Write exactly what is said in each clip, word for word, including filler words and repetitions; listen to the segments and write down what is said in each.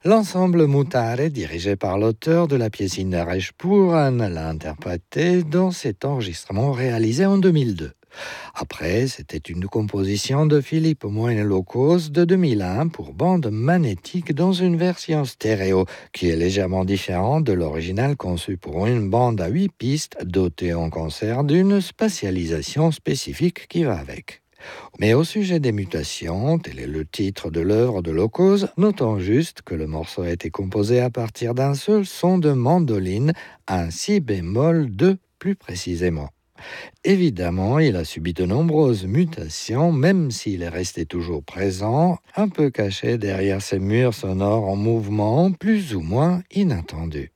L'ensemble Mutare, dirigé par l'auteur de la pièce Innaresh Puran, l'a interprété dans cet enregistrement réalisé en deux mille deux. Après, c'était une composition de Philippe Moine-Locos de deux mille un pour bande magnétique dans une version stéréo qui est légèrement différente de l'original conçu pour une bande à huit pistes dotée en concert d'une spatialisation spécifique qui va avec. Mais au sujet des mutations, tel est le titre de l'œuvre de Locos, notons juste que le morceau a été composé à partir d'un seul son de mandoline, un si bémol deux plus précisément. Évidemment, il a subi de nombreuses mutations, même s'il est resté toujours présent, un peu caché derrière ces murs sonores en mouvement, plus ou moins inattendus.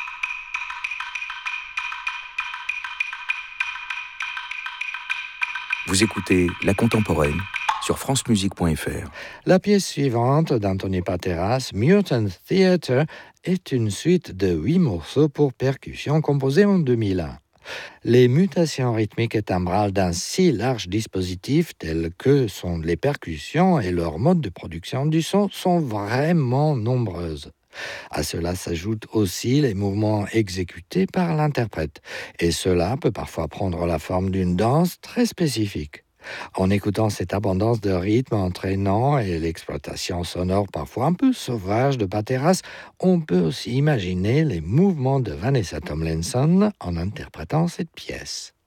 Vous écoutez La Contemporaine sur france musique point f r. La pièce suivante d'Anthony Pateras, Mutant Theatre, est une suite de huit morceaux pour percussion composés en deux mille un. Les mutations rythmiques et timbrales d'un si large dispositif tel que sont les percussions et leur mode de production du son sont vraiment nombreuses. À cela s'ajoutent aussi les mouvements exécutés par l'interprète, et cela peut parfois prendre la forme d'une danse très spécifique. En écoutant cette abondance de rythme entraînant et l'exploitation sonore parfois un peu sauvage de Pateras, on peut aussi imaginer les mouvements de Vanessa Tomlinson en interprétant cette pièce.